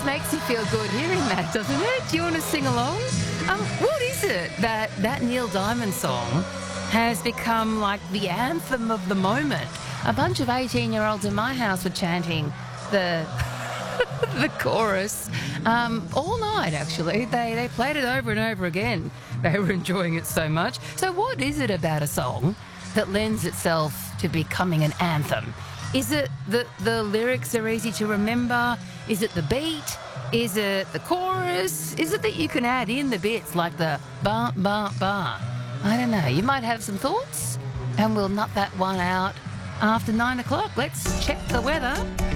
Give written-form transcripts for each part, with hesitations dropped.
makes you feel good hearing that, doesn't it? Do you want to sing along? What is it that Neil Diamond song has become like the anthem of the moment? A bunch of 18-year-olds in my house were chanting the the chorus all night, actually. They played it over and over again. They were enjoying it so much. So what is it about a song that lends itself to becoming an anthem? Is it that the lyrics are easy to remember? Is it the beat? Is it the chorus? Is it that you can add in the bits like the ba, ba, ba? I don't know. You might have some thoughts, and we'll nut that one out after 9 o'clock. Let's check the weather.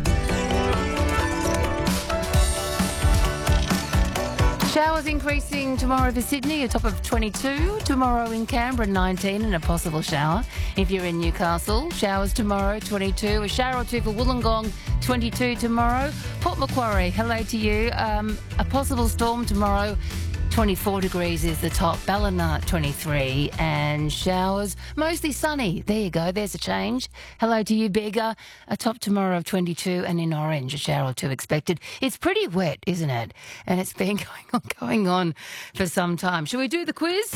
Showers increasing tomorrow for Sydney, a top of 22. Tomorrow in Canberra, 19 and a possible shower. If you're in Newcastle, showers tomorrow, 22. A shower or two for Wollongong, 22 tomorrow. Port Macquarie, hello to you. A possible storm tomorrow, 24 degrees is the top. Ballina, 23. And showers, mostly sunny. There you go, there's a change. Hello to you, Bega. A top tomorrow of 22 and in Orange, a shower or two expected. It's pretty wet, isn't it? And it's been going on for some time. Shall we do the quiz?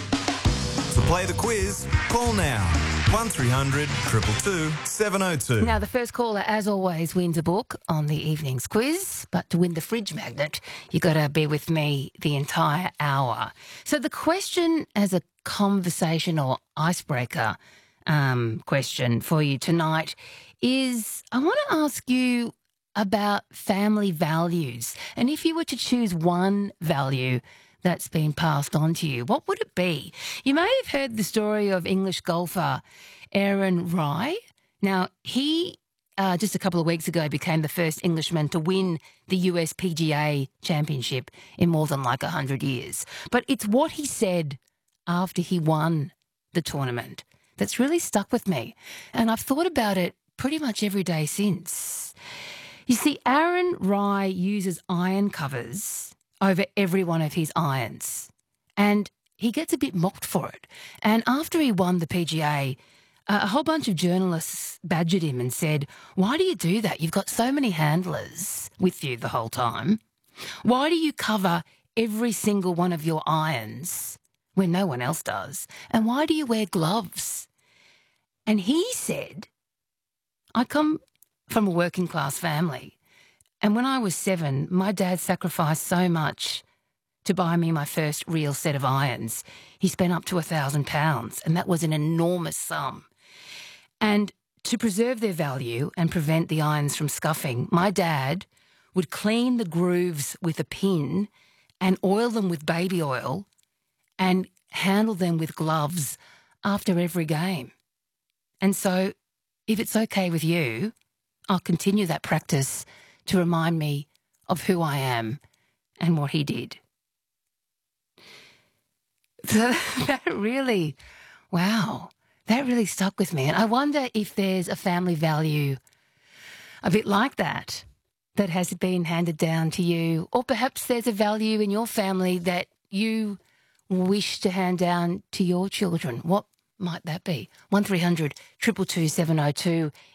To play the quiz, call now. 1300 222 702. Now, the first caller, as always, wins a book on the evening's quiz. But to win the fridge magnet, you got to be with me the entire hour. So the question as a conversational icebreaker question for you tonight is, I want to ask you about family values. And if you were to choose one value that's been passed on to you, what would it be? You may have heard the story of English golfer Aaron Rai. Now, he just a couple of weeks ago became the first Englishman to win the US PGA Championship in more than 100 years. But it's what he said after he won the tournament that's really stuck with me. And I've thought about it pretty much every day since. You see, Aaron Rai uses iron covers over every one of his irons, and he gets a bit mocked for it. And after he won the PGA, a whole bunch of journalists badgered him and said, "Why do you do that? You've got so many handlers with you the whole time. Why do you cover every single one of your irons when no one else does? And why do you wear gloves?" And he said, "I come from a working class family. And when I was 7, my dad sacrificed so much to buy me my first real set of irons. He spent up to £1,000, and that was an enormous sum. And to preserve their value and prevent the irons from scuffing, my dad would clean the grooves with a pin and oil them with baby oil and handle them with gloves after every game. And so, if it's okay with you, I'll continue that practice to remind me of who I am and what he did." So that really stuck with me. And I wonder if there's a family value a bit like that has been handed down to you, or perhaps there's a value in your family that you wish to hand down to your children. What might that be? 1300 222 702